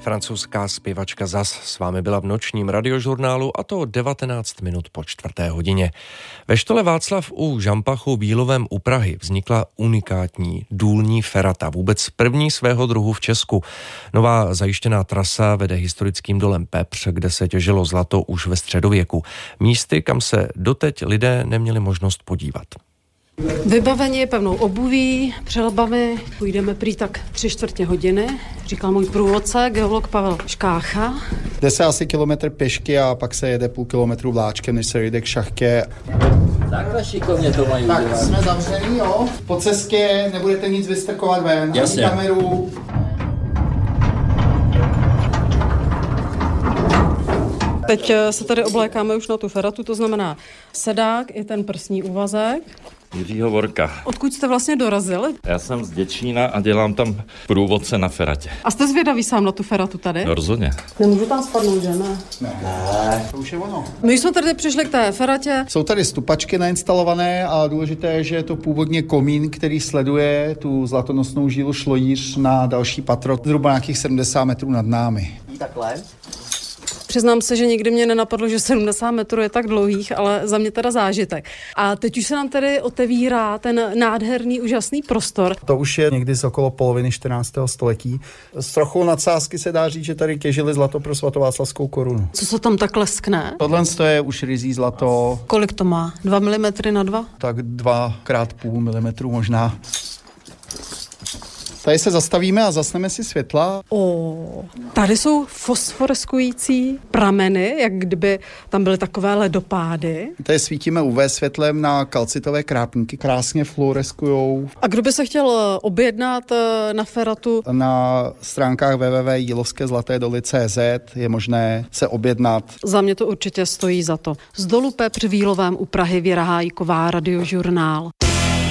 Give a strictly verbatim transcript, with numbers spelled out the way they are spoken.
Francouzská zpěvačka Zaz s vámi byla v nočním radiožurnálu, a to devatenáct minut po čtvrté hodině. Ve štole Václav u Žampachu Bílovém u Prahy vznikla unikátní důlní ferata, vůbec první svého druhu v Česku. Nová zajištěná trasa vede historickým dolem Pepř, kde se těžilo zlato už ve středověku. Místy, kam se doteď lidé neměli možnost podívat. Vybavení pevnou obuví, přelbami, půjdeme prý tak tři čtvrtě hodiny, říkal můj průvodce, geolog Pavel Škácha. Jde se asi kilometr pěšky a pak se jede půl kilometru vláčkem, než se jde k šachtě. Takhle šikovně to mají udělat. Tak jsme zavřený, jo. Po cestě nebudete nic vystrkovat ven. Jasně. Kameru. Teď se tady oblékáme už na tu feratu, to znamená sedák i ten prsní úvazek. Jiřího Vorka. Odkud jste vlastně dorazili? Já jsem z Děčína a dělám tam průvodce na feratě. A jste zvědavý sám na tu feratu tady? No, rozhodně. Nemůžu tam spadnout, že ne? Ne, to už je ono. My jsme tady přišli k té feratě. Jsou tady stupačky nainstalované a důležité je, že je to původně komín, který sleduje tu zlatonosnou žílu Šlojíř na další patro, zhruba nějakých sedmdesát metrů nad námi. Takhle. Přiznám se, že nikdy mě nenapadlo, že sedmdesát metrů je tak dlouhých, ale za mě teda zážitek. A teď už se nám tady otevírá ten nádherný, úžasný prostor. To už je někdy z okolo poloviny čtrnáctého století. S trochou nadsázky se dá říct, že tady těžili zlato pro svatováclavskou korunu. Co se tam tak leskne? Tohle je už ryzí zlato. Kolik to má? Dva milimetry na dva? Tak dva krát půl milimetru možná. Tady se zastavíme a zasneme si světla. O, tady jsou fosforeskující prameny, jak kdyby tam byly takové ledopády. Tady svítíme U V světlem na kalcitové krápníky, krásně fluoreskujou. A kdo by se chtěl objednat na feratu? Na stránkách w w w tečka jílovské zlaté doly tečka cé zet je možné se objednat. Za mě to určitě stojí za to. Z dolu Pepř v Jílovém u Prahy Věra Hájková, Radiožurnál.